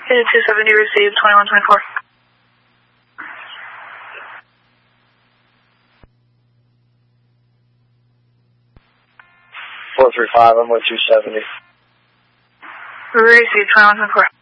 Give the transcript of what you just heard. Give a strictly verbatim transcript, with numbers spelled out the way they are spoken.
two seventy received, twenty-one twenty-four. four three five, I'm with two seventy. Received, twenty-one twenty-four.